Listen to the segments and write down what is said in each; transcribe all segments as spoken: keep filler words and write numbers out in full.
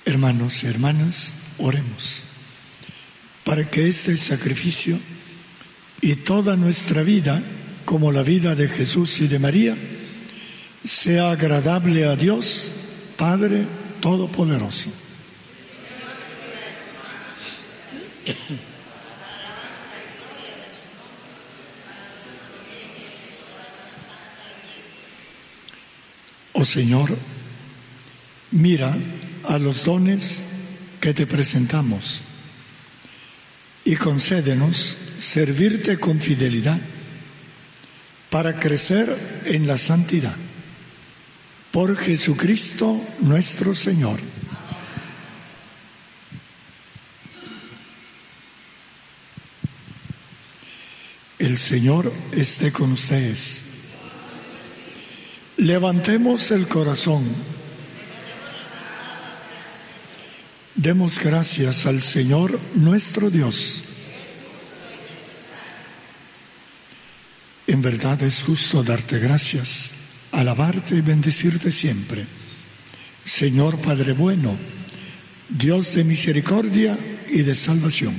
Hermanos y hermanas, oremos para que este sacrificio y toda nuestra vida, como la vida de Jesús y de María, sea agradable a Dios, Padre Todopoderoso. Oh Señor, mira a los dones que te presentamos y concédenos servirte con fidelidad para crecer en la santidad. Por Jesucristo nuestro Señor. El Señor esté con ustedes. Levantemos el corazón. Demos gracias al Señor nuestro Dios. En verdad es justo darte gracias, alabarte y bendecirte siempre. Señor Padre bueno, Dios de misericordia y de salvación.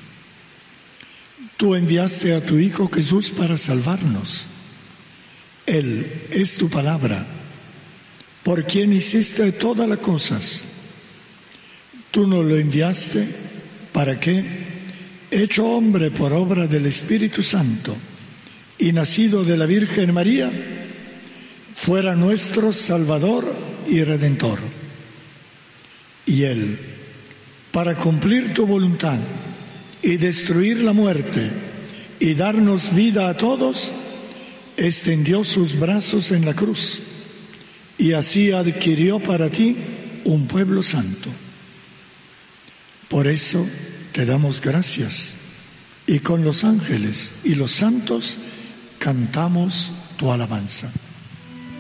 Tú enviaste a tu Hijo Jesús para salvarnos. Él es tu palabra, por quien hiciste todas las cosas. Tú nos lo enviaste para que, hecho hombre por obra del Espíritu Santo y nacido de la Virgen María, fuera nuestro Salvador y Redentor. Y Él, para cumplir tu voluntad y destruir la muerte y darnos vida a todos, extendió sus brazos en la cruz y así adquirió para ti un pueblo santo. Por eso te damos gracias y con los ángeles y los santos cantamos tu alabanza.